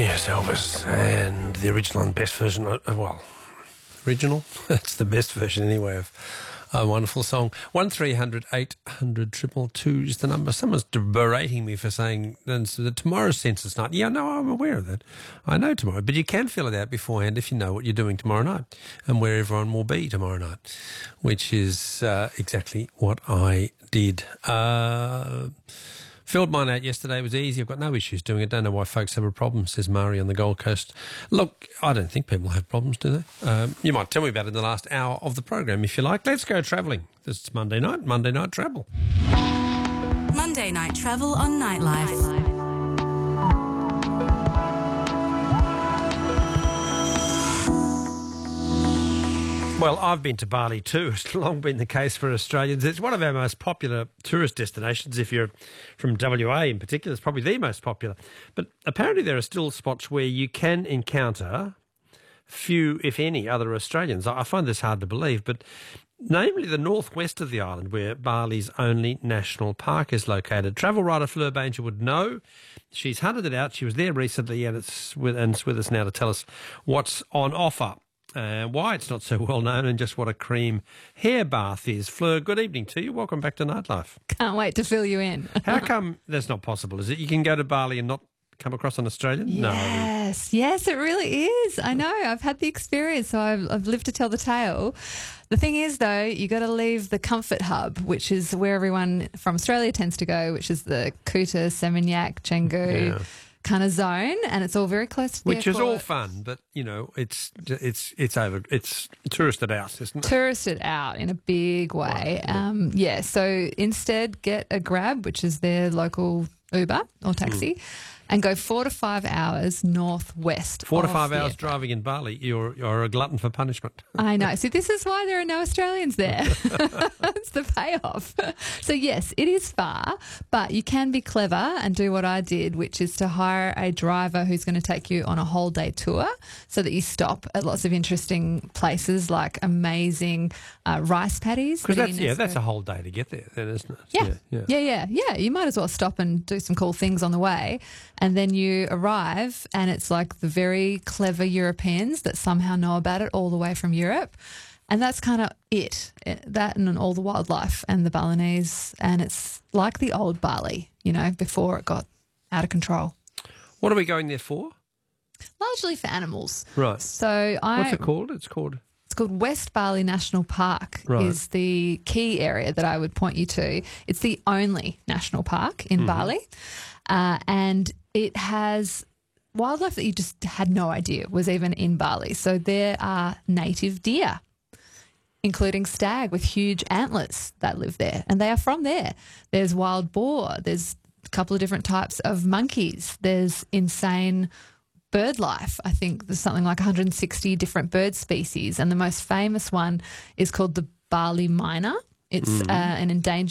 Yes, Elvis, and the original and best version, original? That's the best version anyway of a wonderful song. 1300 800 222 is the number. Someone's berating me for saying that tomorrow's census night. Yeah, no, I'm aware of that. I know tomorrow, but you can fill it out beforehand if you know what you're doing tomorrow night and where everyone will be tomorrow night, which is exactly what I did. Filled mine out yesterday. It was easy. I've got no issues doing it. Don't know why folks have a problem, says Mari on the Gold Coast. Look, I don't think people have problems, do they? You might tell me about it in the last hour of the program if you like. Let's go travelling. This is Monday night travel. Monday night travel on Nightlife. Well, I've been to Bali too. It's long been the case for Australians. It's one of our most popular tourist destinations. If you're from WA in particular, it's probably the most popular. But apparently there are still spots where you can encounter few, if any, other Australians. I find this hard to believe, but namely the northwest of the island where Bali's only national park is located. Travel writer Fleur Banger would know. She's hunted it out. She was there recently and it's with us now to tell us what's on offer. Why it's not so well known and just what a cream hair bath is. Fleur, good evening to you. Welcome back to Nightlife. Can't wait to fill you in. How come that's not possible, is it? You can go to Bali and not come across an Australian? Yes, it really is. I know. I've had the experience, so I've lived to tell the tale. The thing is, though, you got to leave the comfort hub, which is where everyone from Australia tends to go, which is the Kuta, Seminyak, Canggu kind of zone, and it's all very close to the Which airport. is all fun, but you know, it's touristed out, isn't it? Touristed out in a big way. Right, So instead get a Grab, which is their local Uber or taxi, and go 4 to 5 hours northwest. 4 to 5 hours airport. driving in Bali, you're a glutton for punishment. I know. See, this is why there are no Australians there. It's the payoff. So, yes, it is far, but you can be clever and do what I did, which is to hire a driver who's going to take you on a whole day tour so that you stop at lots of interesting places like amazing rice paddies. Because that's a whole day to get there, then, isn't it? Yeah. You might as well stop and do some cool things on the way. And then you arrive and it's like the very clever Europeans that somehow know about it all the way from Europe. And that's kind of it, that and all the wildlife and the Balinese. And it's like the old Bali, before it got out of control. What are we going there for? Largely for animals. Right. So What's it called? It's called West Bali National Park is the key area that I would point you to. It's the only national park in Bali. And it has wildlife that you just had no idea was even in Bali. So there are native deer, including stag with huge antlers that live there, and they are from there. There's wild boar. There's a couple of different types of monkeys. There's insane bird life. I think there's something like 160 different bird species, and the most famous one is called the Bali myna. It's an endangered